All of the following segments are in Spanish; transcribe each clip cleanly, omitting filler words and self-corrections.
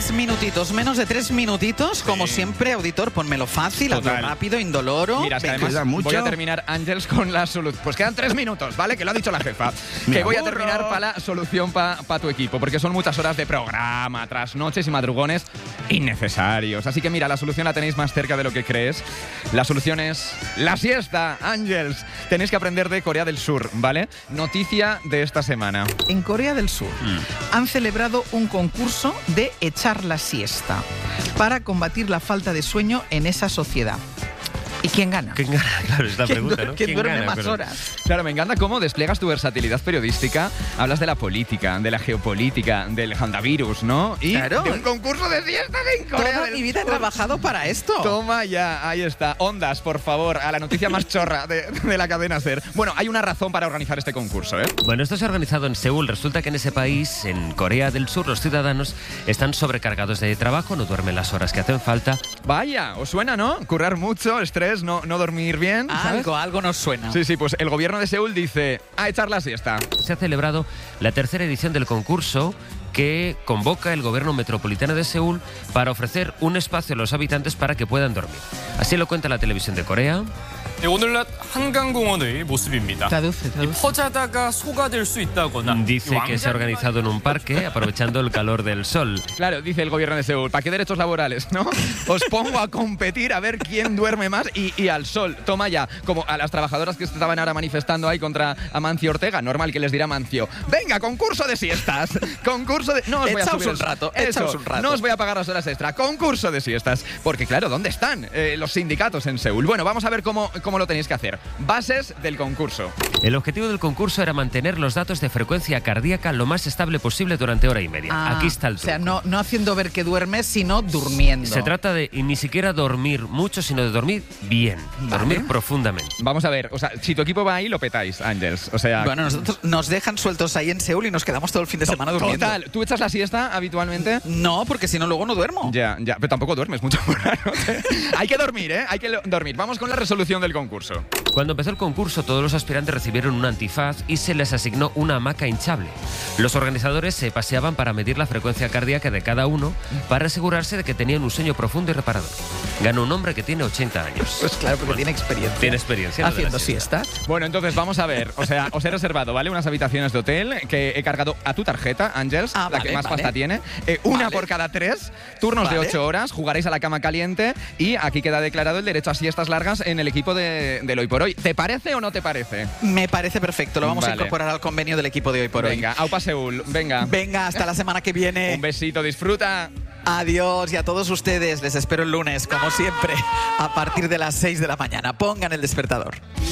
3 minutitos, menos de 3 minutitos, como siempre, auditor, ponmelo fácil, hazlo rápido, indoloro. Mira, es que además voy a terminar, Ángels, con la solución. Pues quedan 3 minutos, ¿vale? Que lo ha dicho la jefa. Que voy a terminar para la solución para tu equipo, porque son muchas horas de programa, trasnoches y madrugones innecesarios. Así que mira, la solución la tenéis más cerca de lo que crees. La solución es la siesta, Ángels. Tenéis que aprender de Corea del Sur, ¿vale? Noticia de esta semana. En Corea del Sur han celebrado un concurso de echar la siesta para combatir la falta de sueño en esa sociedad. ¿Y quién gana? ¿Quién gana? Claro, es la pregunta, ¿no? ¿Quién duerme más horas? Claro, me encanta cómo despliegas tu versatilidad periodística. Hablas de la política, de la geopolítica, del handavirus, ¿no? Y claro, de un concurso de siesta en Corea Toda del mi vida Sur. he trabajado para esto. Toma ya, ahí está. Ondas, por favor, a la noticia más chorra de la cadena SER. Bueno, hay una razón para organizar este concurso, ¿eh? Bueno, esto se ha organizado en Seúl. Resulta que en ese país, en Corea del Sur, los ciudadanos están sobrecargados de trabajo, no duermen las horas que hacen falta. Vaya, ¿os suena, no? Currar mucho, estrés, no dormir bien, ¿sabes? Algo nos suena. Sí, pues el gobierno de Seúl dice a echar la siesta. Se ha celebrado la tercera edición del concurso que convoca el gobierno metropolitano de Seúl para ofrecer un espacio a los habitantes para que puedan dormir. Así lo cuenta la televisión de Corea. 오늘날 한강공원의 모습입니다. Traduce. 퍼자다가 소가 될 수 있다거나 Dice que se ha organizado en un parque aprovechando el calor del sol. Claro, dice el gobierno de Seúl, ¿para qué derechos laborales, no? Os pongo a competir a ver quién duerme más y al sol. Toma ya, como a las trabajadoras que estaban ahora manifestando ahí contra Amancio Ortega, normal que les dirá Amancio, venga, concurso de siestas, concurso de... No os voy a subir un rato. No os voy a pagar las horas extra, concurso de siestas. Porque claro, ¿dónde están los sindicatos en Seúl? Bueno, vamos a ver cómo lo tenéis que hacer. Bases del concurso. El objetivo del concurso era mantener los datos de frecuencia cardíaca lo más estable posible durante hora y media. Aquí está el truco. O sea, no haciendo ver que duermes, sino durmiendo. Se trata de ni siquiera dormir mucho, sino de dormir bien, dormir profundamente. Vamos a ver, o sea, si tu equipo va ahí, lo petáis, Ángels. O sea, bueno, nosotros nos dejan sueltos ahí en Seúl y nos quedamos todo el fin de semana durmiendo. Total, ¿tú echas la siesta habitualmente? No, porque si no luego no duermo. Ya, pero tampoco duermes mucho por la noche. Hay que dormir, ¿eh? Hay que dormir. Vamos con la resolución del concurso. Cuando empezó el concurso, todos los aspirantes recibieron un antifaz y se les asignó una hamaca hinchable. Los organizadores se paseaban para medir la frecuencia cardíaca de cada uno para asegurarse de que tenían un sueño profundo y reparador. Ganó un hombre que tiene 80 años. Pues claro, porque tiene experiencia. Tiene experiencia. Haciendo siesta. Bueno, entonces vamos a ver. O sea, os he reservado, ¿vale? Unas habitaciones de hotel que he cargado a tu tarjeta, Ángels, la que más pasta tiene. Una por cada 3, turnos de 8 horas, jugaréis a la cama caliente y aquí queda declarado el derecho a siestas largas en el equipo del Hoy por Hoy. ¿Te parece o no te parece? Me parece perfecto. Lo vamos a incorporar al convenio del equipo de Hoy por Hoy. Venga, aupa Seúl. Venga. Venga, hasta la semana que viene. Un besito, disfruta. Adiós, y a todos ustedes les espero el lunes, como siempre, a partir de las 6 de la mañana. Pongan el despertador.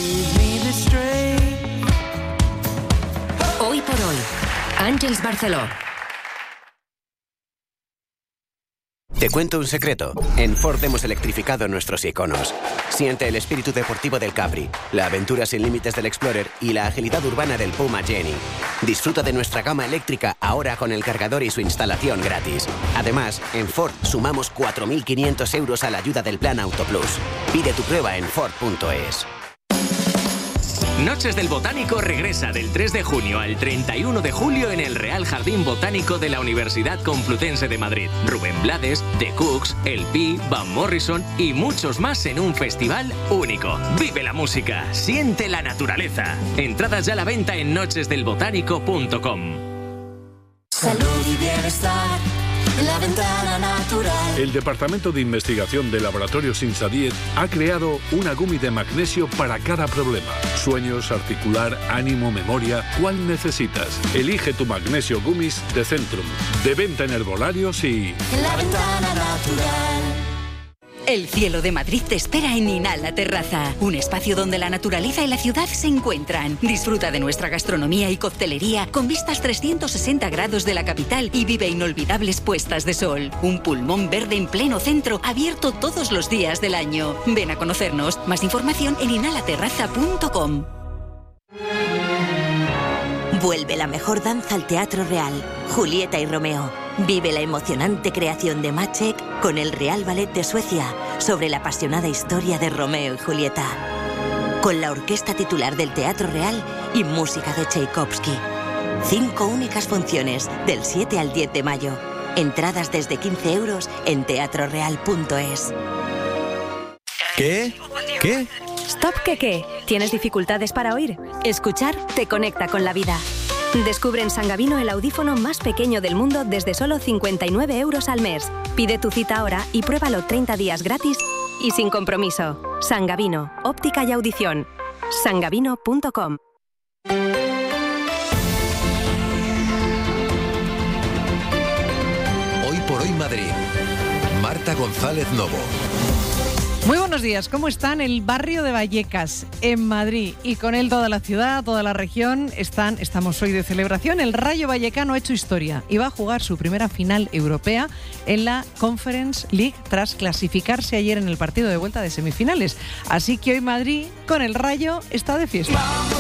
Hoy por Hoy, Ángels Barceló. Te cuento un secreto. En Ford hemos electrificado nuestros iconos. Siente el espíritu deportivo del Capri, la aventura sin límites del Explorer y la agilidad urbana del Puma Jenny. Disfruta de nuestra gama eléctrica ahora con el cargador y su instalación gratis. Además, en Ford sumamos 4.500 euros a la ayuda del Plan Auto Plus. Pide tu prueba en Ford.es. Noches del Botánico regresa del 3 de junio al 31 de julio en el Real Jardín Botánico de la Universidad Complutense de Madrid. Rubén Blades, The Cooks, El Pi, Van Morrison y muchos más en un festival único. Vive la música, siente la naturaleza. Entradas ya a la venta en nochesdelbotánico.com. Salud y bienestar. La ventana natural. El Departamento de Investigación de Laboratorios Insadiet ha creado una gummy de magnesio para cada problema. Sueños, articular, ánimo, memoria. ¿Cuál necesitas? Elige tu magnesio gummies de Centrum. De venta en herbolarios y... La ventana natural. El cielo de Madrid te espera en Inhala Terraza, un espacio donde la naturaleza y la ciudad se encuentran. Disfruta de nuestra gastronomía y coctelería con vistas 360 grados de la capital y vive inolvidables puestas de sol. Un pulmón verde en pleno centro, abierto todos los días del año. Ven a conocernos. Más información en inhalaterraza.com. Vuelve la mejor danza al Teatro Real, Julieta y Romeo. Vive la emocionante creación de Maciek con el Real Ballet de Suecia sobre la apasionada historia de Romeo y Julieta. Con la orquesta titular del Teatro Real y música de Tchaikovsky. 5 únicas funciones, del 7 al 10 de mayo. Entradas desde 15 euros en teatroreal.es. ¿Qué? ¿Qué? Stop, ¿qué? ¿Tienes dificultades para oír? Escuchar te conecta con la vida. Descubre en Sangavino el audífono más pequeño del mundo desde solo 59 euros al mes. Pide tu cita ahora y pruébalo 30 días gratis y sin compromiso. Sangavino, óptica y audición. Sangavino.com. Hoy por hoy Madrid. Marta González Novo. Muy buenos días, ¿cómo están? El barrio de Vallecas, en Madrid, y con él toda la ciudad, toda la región. Estamos hoy de celebración. El Rayo Vallecano ha hecho historia y va a jugar su primera final europea en la Conference League tras clasificarse ayer en el partido de vuelta de semifinales. Así que hoy Madrid, con el Rayo, está de fiesta. Vamos,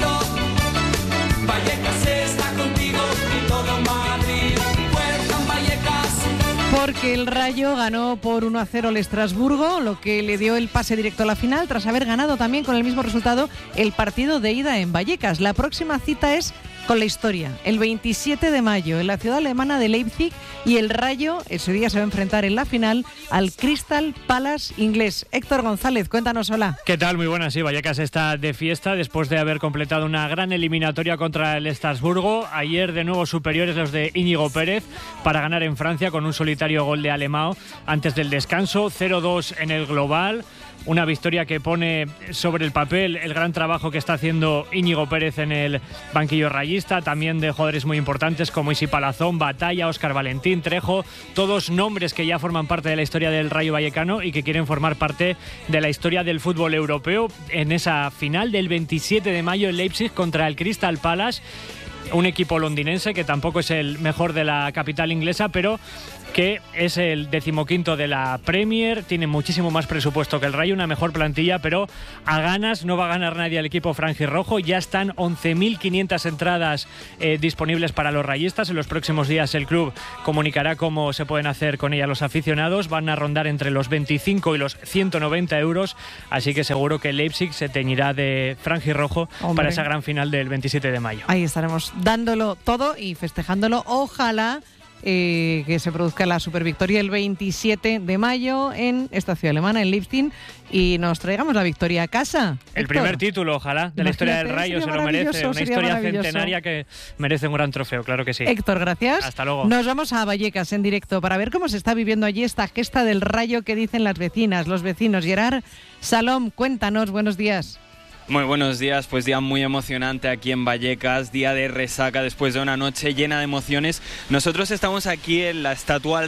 Rayito, Vallecas está contigo y todo Madrid. Fuerza en Vallecas. Porque el Rayo ganó por 1-0 al Estrasburgo, lo que le dio el pase directo a la final, tras haber ganado también con el mismo resultado el partido de ida en Vallecas. La próxima cita es con la historia, el 27 de mayo, en la ciudad alemana de Leipzig, y el Rayo ese día se va a enfrentar en la final al Crystal Palace inglés. Héctor González, cuéntanos, hola. ¿Qué tal? Muy buenas, sí, Vallecas está de fiesta después de haber completado una gran eliminatoria contra el Estrasburgo. Ayer de nuevo superiores los de Íñigo Pérez para ganar en Francia con un solitario gol de Alemão antes del descanso, 0-2 en el global. Una victoria que pone sobre el papel el gran trabajo que está haciendo Íñigo Pérez en el banquillo rayista, también de jugadores muy importantes como Isi Palazón, Batalla, Óscar Valentín, Trejo, todos nombres que ya forman parte de la historia del Rayo Vallecano y que quieren formar parte de la historia del fútbol europeo en esa final del 27 de mayo en Leipzig contra el Crystal Palace. Un equipo londinense que tampoco es el mejor de la capital inglesa, pero que es el 15º de la Premier, tiene muchísimo más presupuesto que el Rayo, una mejor plantilla, pero a ganas no va a ganar nadie al equipo franjirrojo. Ya están 11.500 entradas disponibles para los rayistas. En los próximos días el club comunicará cómo se pueden hacer con ellas los aficionados. Van a rondar entre los 25 y los 190 euros, así que seguro que Leipzig se teñirá de franjirrojo para esa gran final del 27 de mayo. Ahí estaremos dándolo todo y festejándolo. Ojalá que se produzca la supervictoria el 27 de mayo en esta ciudad alemana, en Leipzig, y nos traigamos la victoria a casa. El primer título, ojalá, de la historia del Rayo, se lo merece. Una historia centenaria que merece un gran trofeo, claro que sí. Héctor, gracias. Hasta luego. Nos vamos a Vallecas en directo para ver cómo se está viviendo allí esta gesta del Rayo que dicen las vecinas, los vecinos. Gerard Salom, cuéntanos, buenos días. Muy buenos días, pues día muy emocionante aquí en Vallecas, día de resaca después de una noche llena de emociones. Nosotros estamos aquí en la estatua